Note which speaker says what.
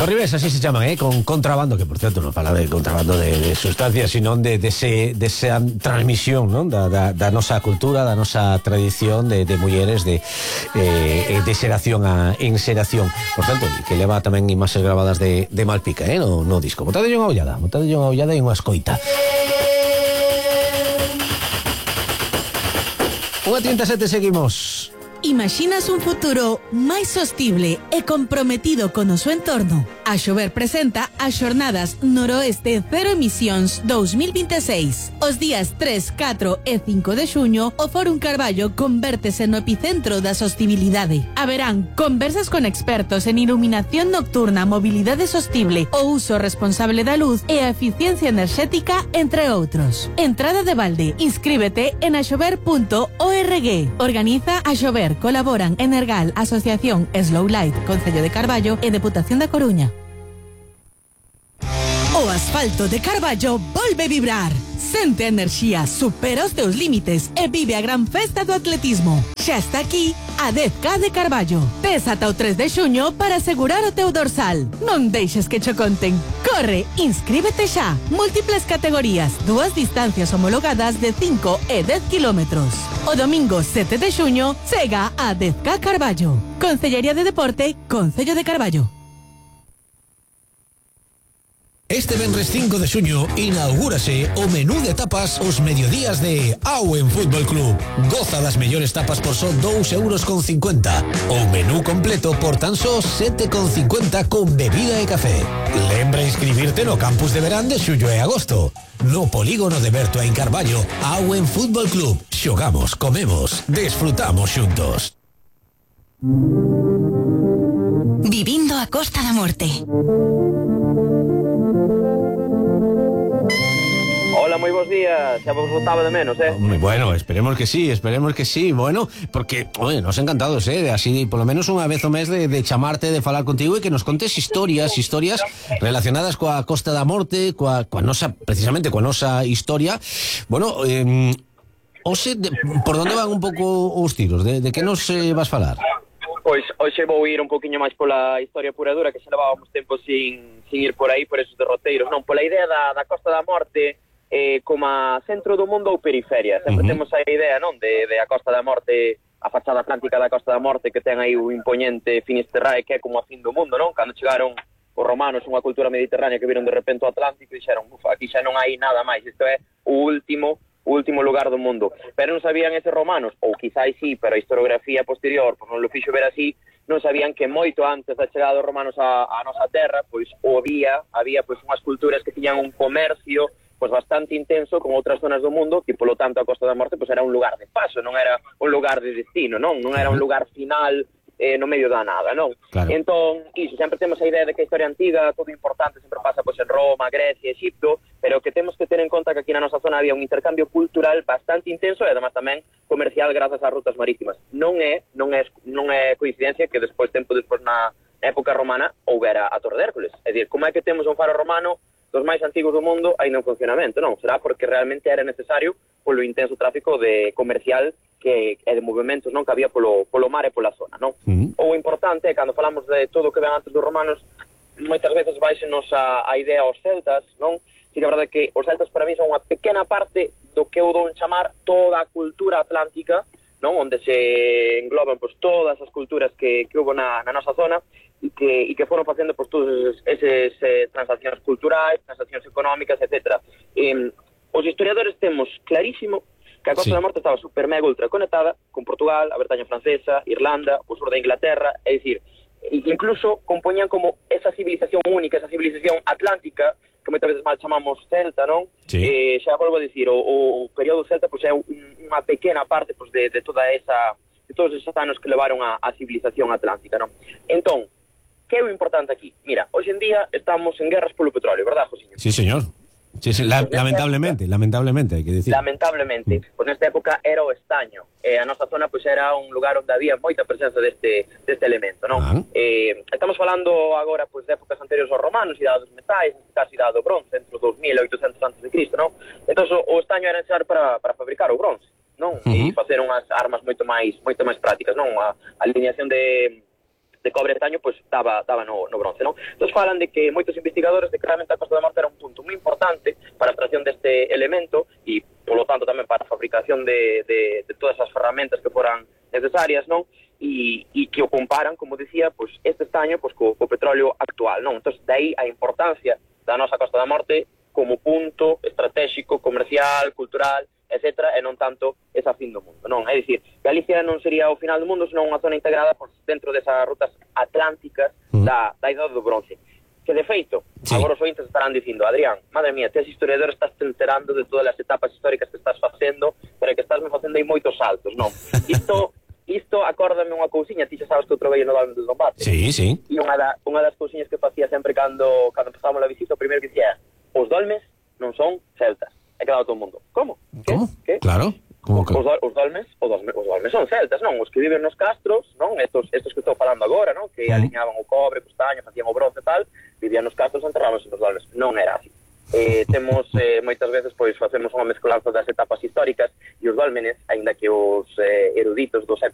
Speaker 1: Ribes, así se chaman, con contrabando, que por certo non fala de contrabando de sustancias, sino de esa transmisión, non? Da nosa cultura, da nosa tradición de mulleres de xeración en xeración. Por certo, que leva tamén imaxes grabadas de Malpica, no disco. Botadelle unha ollada e unha escoita. 1:37, seguimos.
Speaker 2: Imaxinas un futuro máis sostible e comprometido con o seu entorno? A Xover presenta as Xornadas Noroeste Cero Emisións 2026. Os días 3, 4 e 5 de xuño, o Fórum Carballo convértese no epicentro da sostibilidade. Haberán conversas con expertos en iluminación nocturna, mobilidade sostible, o uso responsable da luz e a eficiencia enerxética, entre outros. Entrada de balde. Inscríbete en axover.org. Organiza a Xover. Colaboran Energal, Asociación Slow Light, Concello de Carballo e Deputación da Coruña. O asfalto de Carballo volve vibrar. Sente a enerxía, supera os teus límites e vive a gran festa do atletismo. Xa está aquí a 10K de Carballo. Tes ata o 3 de xuño para asegurar o teu dorsal. Non deixes que cho conten. Corre, inscríbete xa. Múltiples categorías, 2 distancias homologadas de 5 e 10 kilómetros. O domingo 7 de xuño chega a 10K Carballo. Concellería de Deporte, Concello de Carballo.
Speaker 3: Este venres 5 de xuño inaugúrase o menú de tapas os mediodías de Auen Fútbol Club. Goza das mellores tapas por só 2,50 €. O menú completo por tan só 7,50 € con bebida e café. Lembra inscribirte no campus de verán de xullo e agosto. No polígono de Bertoa en Carballo, Auen Fútbol Club. Xogamos, comemos, desfrutamos xuntos.
Speaker 2: Vivindo a Costa da Morte.
Speaker 4: Hola, moi bons días, xa vos botaba de menos,
Speaker 1: Muy bueno, esperemos que sí, bueno, porque, nos encantados, así, por lo menos unha vez o mes de chamarte, de falar contigo e que nos contes historias relacionadas coa Costa da Morte, coa nosa, precisamente, coa nosa historia. Bueno, por onde van un pouco os tiros? De que nos vas falar?
Speaker 4: Pois hoxe vou ir un poquinho máis pola historia pura dura, que xa levábamos tempo sin ir por aí, por esos derroteiros, non, pola idea da Costa da Morte como a centro do mundo ou periferia. Sempre temos a idea, non, de a Costa da Morte, a fachada atlántica da Costa da Morte, que ten aí o impoñente Finisterrae, que é como a fin do mundo, non? Cando chegaron os romanos, unha cultura mediterránea, que viron de repente o Atlántico e dixeron, aquí xa non hai nada máis, isto é o último lugar do mundo. Pero non sabían eses romanos, ou quizás sí, pero a historiografía posterior pois non lo fixo ver así, non sabían que moito antes da chegada dos romanos a nosa terra, pois había pois unhas culturas que tiñan un comercio pois bastante intenso con outras zonas do mundo, que polo tanto a Costa da Morte pois era un lugar de paso, non era un lugar de destino, non era un lugar final no medio da nada, non?
Speaker 1: Claro.
Speaker 4: Entón, iso, sempre temos a idea de que a historia antiga, todo importante, sempre pasa pois en Roma, Grecia, Egipto, pero que temos que ter en conta que aquí na nosa zona había un intercambio cultural bastante intenso e además tamén comercial grazas ás rutas marítimas. Non é coincidencia que tempo despois na época romana houbera a Torre de Hércules. É dicir, como é que temos un faro romano dos máis antigos do mundo aí en funcionamento? Non, será porque realmente era necesario polo intenso tráfico de comercial e de movimentos, non, que había polo mar e pola zona, non? O importante é, cando falamos de todo o que ven antes dos romanos, moitas veces baixenos a idea aos celtas, non? Si que a verdade é que os celtas para mí son unha pequena parte do que eu dou en chamar toda a cultura atlántica, non? Onde se engloban pois todas as culturas que houve na nosa zona e que foron facendo pois todos eses transaccións culturais, transaccións económicas, etc. Os historiadores temos clarísimo que a Costa da Morte estaba super mega ultra conectada con Portugal, a Bretaña francesa, Irlanda, o sur da Inglaterra, é dicir, incluso compoñían como esa civilización única, esa civilización atlántica, que moitas veces mal chamamos celta, non?
Speaker 1: Sí.
Speaker 4: Xa volvo a dicir, o período celta pois é unha pequena parte pois de todos esos anos que levaron a civilización atlántica, non? Entón, que é o importante aquí? Mira, hoxe en día estamos en guerras polo petróleo, verdad, Josiño?
Speaker 1: Sí, señor. Sí, lamentablemente, hai que decir.
Speaker 4: Lamentablemente, pois nesta época era o estaño. A nosa zona pois era un lugar onde había moita presenza deste elemento, non? Estamos falando agora pois de épocas anteriores aos romanos, idade dos metais, casi idade do bronce, entre os 2800 a.C., non? Entón o estaño era necesario para fabricar o bronce, non? E facer unhas armas moito máis prácticas, non? A alineación de de cobre este año, pois daba no bronce, non? Entón falan de que moitos investigadores de que realmente a Costa da Morte era un punto moi importante para a extracción deste elemento e, polo tanto, tamén para a fabricación de todas as ferramentas que foran necesarias, non? E que o comparan, como decía, pois este estaño pois co petróleo actual, non? Entón, dai a importancia da nosa Costa da Morte como punto estratégico, comercial, cultural, etcétera, e non tanto esa fin do mundo, non? É dicir, Galicia non sería o final do mundo, senón unha zona integrada pois, dentro desas rutas atlánticas da idade do bronce. Que, de feito, agora os ointes estarán dicindo, Adrián, madre mía, tes historiador, estás te enterando de todas as etapas históricas que estás facendo, pero que estás me facendo aí moitos saltos, non? Isto acórdame unha cousiña, ti xa sabes que eu traballei no Dolmen do Dombate.
Speaker 1: Sí, sí.
Speaker 4: E unha das cousiñas que facía sempre cando empezamos a visita, o primeiro que dicía, os dolmes non son celtas. É quedado todo o mundo. Como?
Speaker 1: Como?
Speaker 4: Que?
Speaker 1: Claro. Como que?
Speaker 4: Os dolmes son celtas, non? Os que viven nos castros, non? Estos que estou falando agora, non? Que aliñaban o cobre, o estaño, facían o bronce e tal, vivían nos castros e enterrábanse nos dolmes. Non era así. Temos moitas veces pois facemos unha mezcolanza das etapas históricas e os dólmenes, aínda que os eruditos do século